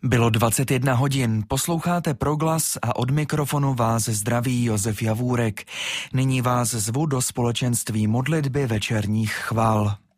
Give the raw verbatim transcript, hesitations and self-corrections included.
Bylo dvacet jedna hodin, posloucháte Proglas a od mikrofonu vás zdraví Josef Javůrek. Nyní vás zvu do společenství modlitby večerních chvál.